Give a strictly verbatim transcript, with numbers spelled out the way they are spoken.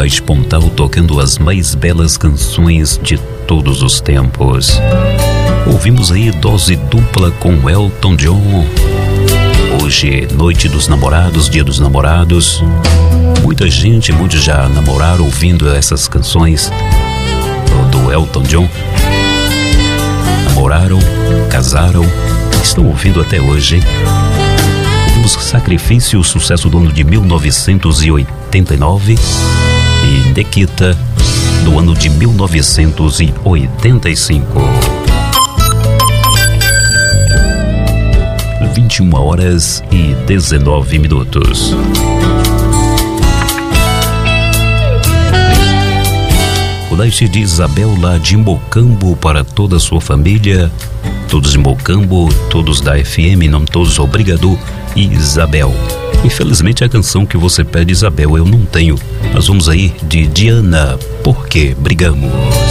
Voz Pontal tocando as mais belas canções de todos os tempos. Ouvimos aí Dose Dupla com Elton John. Hoje, noite dos namorados, dia dos namorados. Muita gente, muitos já namoraram ouvindo essas canções do Elton John. Namoraram, casaram, estão ouvindo até hoje. Ouvimos Sacrifício, sucesso do ano de mil novecentos e oitenta e nove. E Nikita, do ano de mil novecentos e oitenta e cinco. vinte e uma horas e dezenove minutos. O Light de Isabel lá de Mocambo para toda a sua família. Todos de Mocambo, todos da F M, não todos, obrigado, Isabel. Infelizmente a canção que você pede, Isabel, eu não tenho. Nós vamos aí de Diana, Por que brigamos?